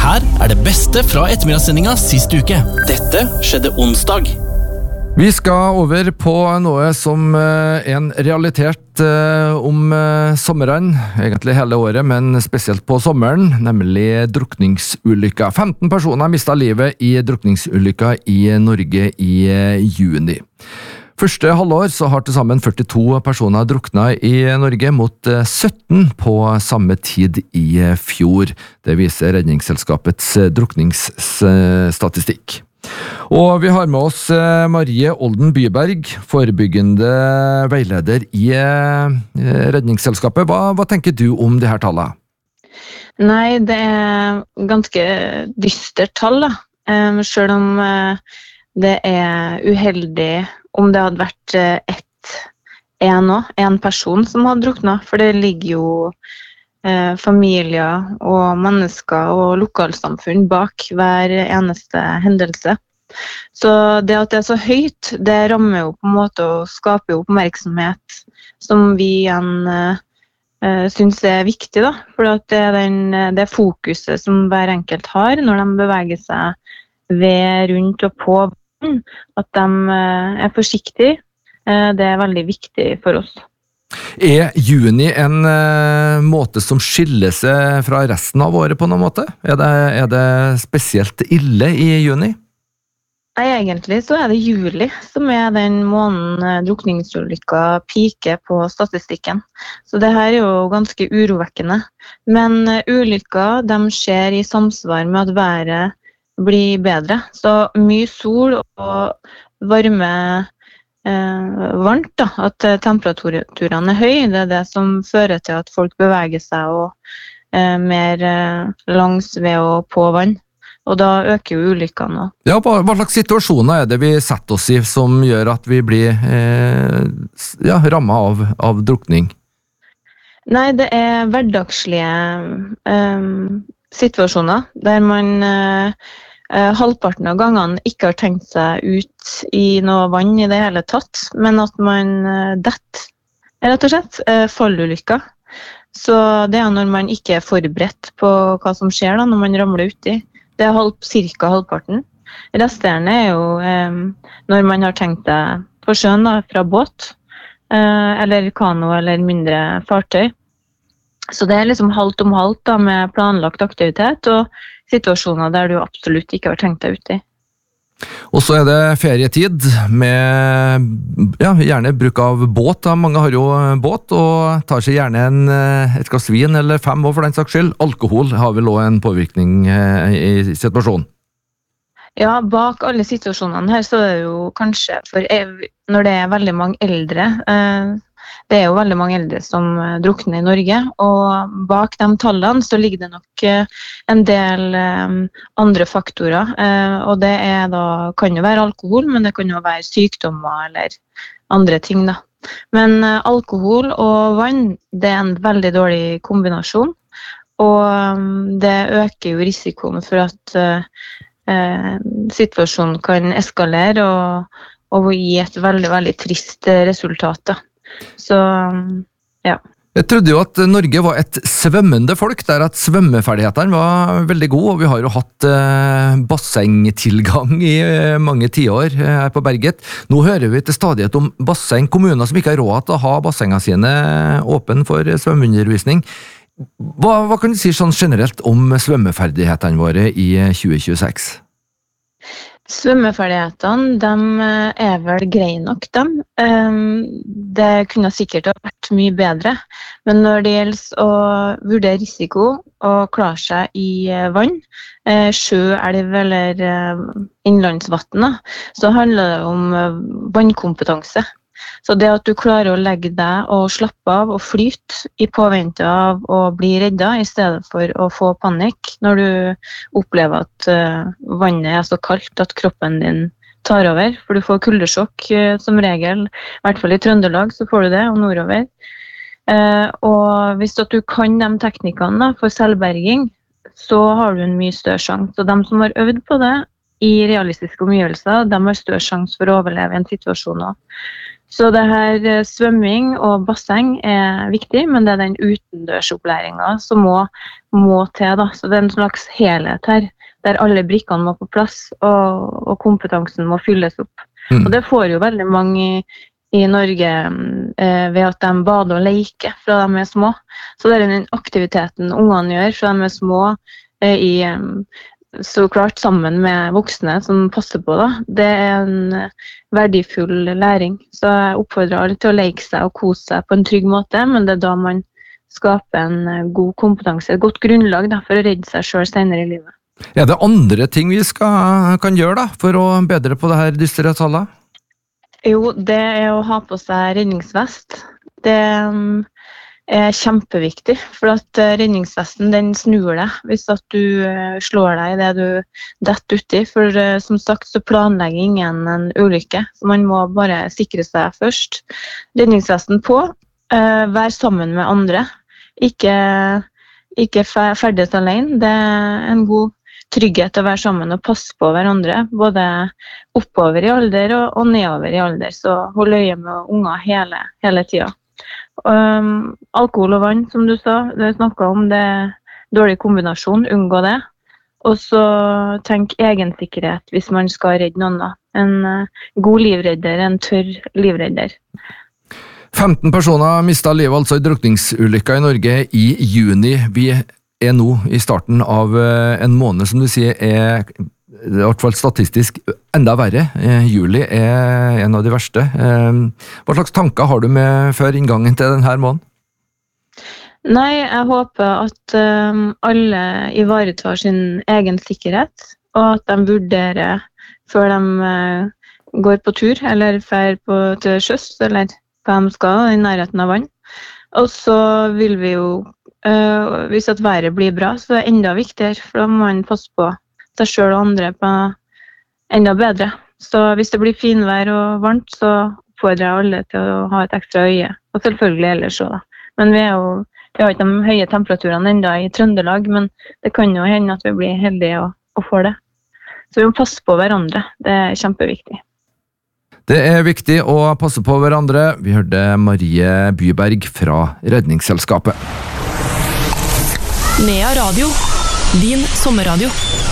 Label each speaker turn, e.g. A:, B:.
A: Her det beste fra ettermiddagssendinga sist uke. Dette skjedde onsdag.
B: Vi skal over på noe som en realitet om sommeren, egentlig hele året, men spesielt på sommeren, nemlig drukningsulykker. 15 personer mistet livet i drukningsulykker i Norge i juni. Første halvår så har til sammen 42 personer druknet i Norge mot 17 på samme tid i fjor. Det viser Redningsselskapets drukningsstatistikk. Og vi har med oss Marie Olden Byberg, forebyggende veileder i Redningsselskapet. Hva tenker du om de her tallene?
C: Nei, det ganske dystert tall da. Selv om det uheldig om det hadde vært en person som hadde druknet, for det ligger jo familier og mennesker og lokalsamfunn bak hver eneste hendelse. Så det at det så høyt, det rammer jo på en måte og skaper jo oppmerksomhet som vi igjen synes viktig da, for at det fokuset som hver enkelt har når de beveger seg ved, rundt og på vann, at de forsiktige, det veldig viktig for oss.
B: Juni en måte som skiller seg fra resten av året på noen måte? Er det spesielt ille i juni?
C: Nei, egentlig så det juli som den måneden drukningsulykker piker på statistikken. Så det her jo ganske urovekkende. Men ulykker, de skjer i samsvar med at været blir bedre. Så mye sol og varme varmt da, at temperaturene høye, det det som fører til at folk beveger seg og mer langs ved og på vann. Og da øker jo ulykkene.
B: Ja, hva slags situasjoner det vi setter oss i som gjør at vi blir rammet av drukning?
C: Nei, det hverdagslige situasjoner der man halvparten av gangene ikke har tenkt seg ut i noe vann i det hele tatt, men at man detter, rett og slett, fallulykker. Så det når man ikke forberedt på hva som skjer da, når man ramler uti. Det cirka halvparten. Resterende jo når man har tenkt det på sjøen da, fra båt, eller kano eller mindre fartøy. Så det liksom halvt om halvt da, med planlagt aktivitet og situasjoner der du absolutt ikke har tenkt deg ut i.
B: Og så det ferietid med gjerne bruk av båt. Da. Mange har jo båt og tar seg gjerne et glass vin eller 5 år for den saks skyld. Alkohol har vel også en påvirkning i situasjonen.
C: Ja, bak alle situasjonene her så det jo kanskje, for når det veldig mange eldre, det jo veldig mange eldre som drukner i Norge, og bak de tallene så ligger det nok en del andre faktorer, og det da, kan jo være alkohol, men det kan jo være sykdommer eller andre ting da. Men alkohol og vann, det en veldig dårlig kombinasjon, og det øker jo risikoen for at situasjonen kan eskalere og gi et veldig, veldig trist resultat da. Så, ja.
B: Jeg trodde jo at Norge var et svømmende folk, der at svømmeferdighetene var veldig gode, og vi har jo hatt bassengtilgang i mange tiår her på Berget. Nå hører vi til stadighet om basseng, kommuner som ikke har råd til å ha bassengene sine åpne for svømmeundervisning. Hva kan du si sånn generelt om svømmeferdighetene våre i 2026?
C: Svømmeferdighetene, de vel greie nok, dem. Det kunne sikkert ha vært mye bedre, men når det gjelder å vurdere risiko og klare seg i vann, sjø, elv eller innlandsvann, så handler det om vannkompetanse. Så det at du klarer å legge deg og slappe av og flyte i påvente av å bli reddet i stedet for å få panikk når du opplever at vannet så kaldt at kroppen din tar over, for du får kuldesjokk som regel, i hvert fall i Trøndelag så får du det, og nordover. Og hvis at du kan de teknikkene for selvberging, så har du en mye større sjanse. Så de som har øvd på det i realistiske omgivelser, de har større sjanse for å overleve i en situasjon også. Så det her svømming og basseng er viktig, men det er den utendørsopplæringen som må til da. Så det er en slags helhet her, der alle brikkene må på plass, og kompetansen må fylles opp. Og det får jo veldig mange i Norge ved at de bader og leker fra de er små. Så det er den aktiviteten ungene gjør fra de er små, så klart sammen med voksne som passer på da. Det er en verdifull læring. Så jeg oppfordrer alle til å leke seg og kose seg på en trygg måte, men det er da man skaper en god kompetanse, et godt grunnlag da, for å redde seg selv senere i livet.
B: Er det andre ting vi kan gjøre da, for å bedre på det her dystre tallet?
C: Jo, det er å ha på seg redningsvest. Det er kjempeviktig, for at redningsvesten den snur deg hvis at du slår deg i det du detter uti. For som sagt så planlegger ingen en ulykke, så man må bare sikre seg først. Redningsvesten på, vær sammen med andre. Ikke ferdes alene, det er en god trygghet å være sammen og passe på hverandre, både oppover i alder og nedover i alder, så hold øye med unger hele tiden. Alkohol og vann, som du sa, det snakket om, det er dårlig kombinasjon, unngå det. Og så tenk egensikkerhet hvis man skal redde noen da. En god livredder, en tørr livredder.
B: 15 personer mistet livet altså i drukningsulykker i Norge i juni. Vi er nå i starten av en måned som du sier er i hvert fall statistisk enda verre. Juli er en av de verste. Hva slags tanker har du med før inngangen til denne måneden?
C: Nei, jeg håper at alle ivaretar sin egen sikkerhet, og at de vurderer før de går på tur, eller fer til sjøs, eller hva de skal, i nærheten av vann. Og så vil vi jo, hvis at været blir bra, så er det enda viktigere, for da må man passe på seg selv og andre på enda bedre. Så hvis det blir finvær og varmt, så oppfordrer jeg alle til å ha et ekstra øye, og selvfølgelig ellers også da. Men vi har ikke de høye temperaturene enda i Trøndelag, men det kan jo hende at vi blir heldige og får det. Så vi må passe på hverandre, det er kjempeviktig.
B: Det er viktig å passe på hverandre. Vi hørte Marie Byberg fra Redningsselskapet.
D: Nea Radio, din sommerradio.